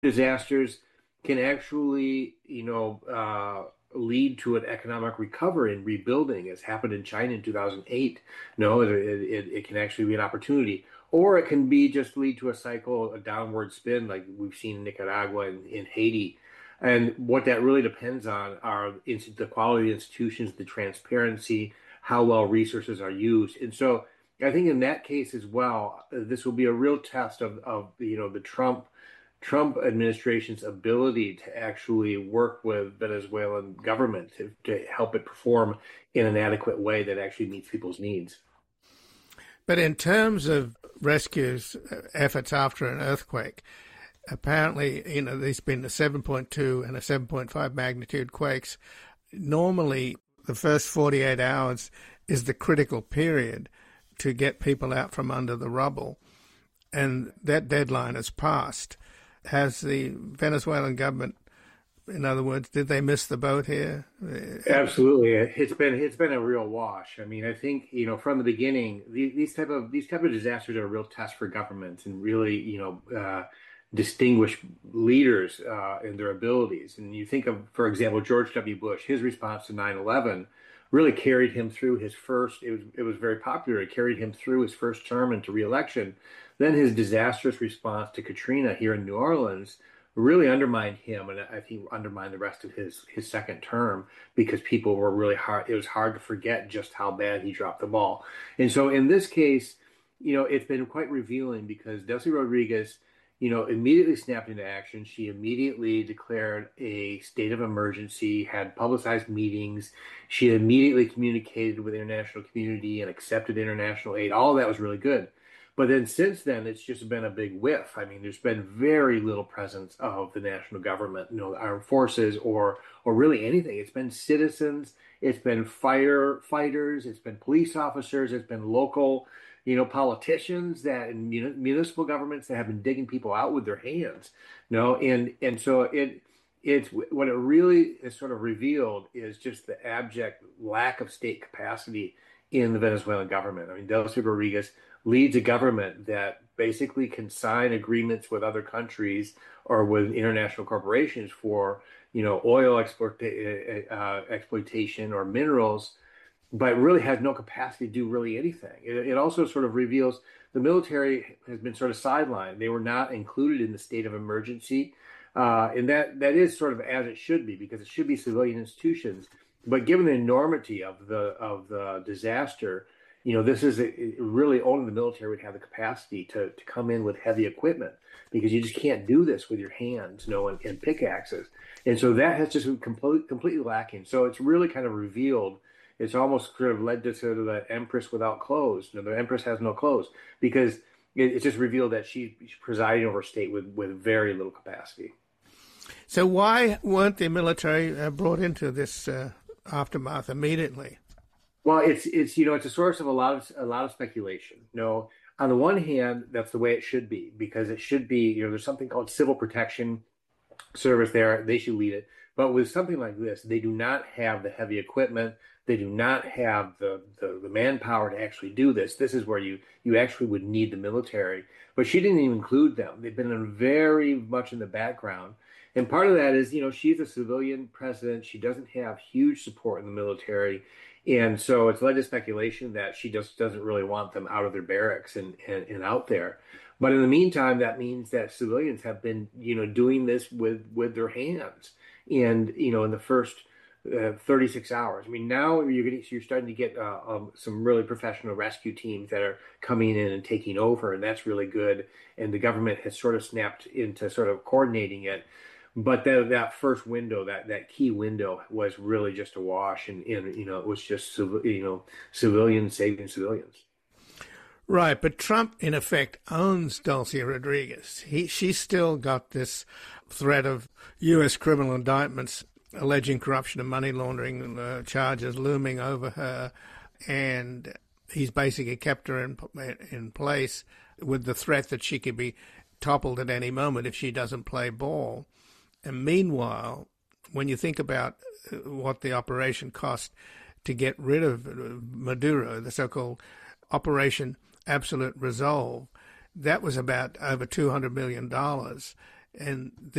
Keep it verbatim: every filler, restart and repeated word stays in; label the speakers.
Speaker 1: disasters can actually, you know, uh, lead to an economic recovery and rebuilding, as happened in China in two thousand eight. No, it, it, it can actually be an opportunity. Or it can be just lead to a cycle, a downward spin, like we've seen in Nicaragua and in Haiti. And what that really depends on are the quality of institutions, the transparency, how well resources are used. And so I think in that case as well, uh, this will be a real test of, of you know, the Trump Trump administration's ability to actually work with Venezuelan government to, to help it perform in an adequate way that actually meets people's needs.
Speaker 2: But in terms of rescues uh, efforts after an earthquake, apparently, you know, there's been a seven point two and a seven point five magnitude quakes. Normally, the first forty-eight hours is the critical period to get people out from under the rubble, and that deadline has passed. Has the Venezuelan government, in other words, did they miss the boat here?
Speaker 1: Absolutely, it's been it's been a real wash. I mean, I think you know from the beginning, these, these type of these type of disasters are a real test for governments and really you know uh, distinguished leaders uh, in their abilities. And you think of, for example, George W. Bush, his response to nine eleven really carried him through his first. It was it was very popular. It carried him through his first term into reelection. Then his disastrous response to Katrina here in New Orleans really undermined him, and I think undermined the rest of his his second term because people were really hard. It was hard to forget just how bad he dropped the ball. And so in this case, you know, it's been quite revealing because Delcy Rodriguez, you know, immediately snapped into action. She immediately declared a state of emergency, had publicized meetings. She immediately communicated with the international community and accepted international aid. All of that was really good. But then since then, it's just been a big whiff. I mean, there's been very little presence of the national government, you know, armed forces or or really anything. It's been citizens, it's been firefighters, it's been police officers, it's been local, you know, politicians that and municipal governments that have been digging people out with their hands, you know, and and so it it's what it really is sort of revealed is just the abject lack of state capacity in the Venezuelan government. I mean, Delcy Rodriguez leads a government that basically can sign agreements with other countries or with international corporations for, you know, oil export, uh, exploitation or minerals, but really has no capacity to do really anything. It, it also sort of reveals the military has been sort of sidelined. They were not included in the state of emergency. Uh, and that, that is sort of as it should be because it should be civilian institutions. But given the enormity of the of the disaster, you know, this is a, really only the military would have the capacity to, to come in with heavy equipment because you just can't do this with your hands, you know, and, and pickaxes. And so that has just been complete, completely lacking. So it's really kind of revealed. It's almost sort of led to sort of the empress without clothes. You know, the empress has no clothes because it, it's just revealed that she, she's presiding over a state with, with very little capacity.
Speaker 2: So why weren't the military uh, brought into this uh, aftermath immediately?
Speaker 1: Well, it's it's you know it's a source of a lot of a lot of speculation. You know, on the one hand, that's the way it should be because it should be you know there's something called civil protection service there. They should lead it. But with something like this, they do not have the heavy equipment. They do not have the, the, the manpower to actually do this. This is where you you actually would need the military. But she didn't even include them. They've been in very much in the background. And part of that is, you know, she's a civilian president. She doesn't have huge support in the military. And so it's led to speculation that she just doesn't really want them out of their barracks and, and, and out there. But in the meantime, that means that civilians have been, you know, doing this with, with their hands. And, you know, in the first uh, thirty-six hours, I mean, now you're getting, you're starting to get uh, um, some really professional rescue teams that are coming in and taking over. And that's really good. And the government has sort of snapped into sort of coordinating it. But that that first window, that, that key window, was really just a wash, and, and you know it was just you know civilians saving civilians.
Speaker 2: Right, but Trump in effect owns Delcy Rodriguez. He she's still got this threat of U S criminal indictments alleging corruption and money laundering uh, charges looming over her, and he's basically kept her in in place with the threat that she could be toppled at any moment if she doesn't play ball. And meanwhile, when you think about what the operation cost to get rid of Maduro, the so-called Operation Absolute Resolve, that was about over two hundred million dollars. And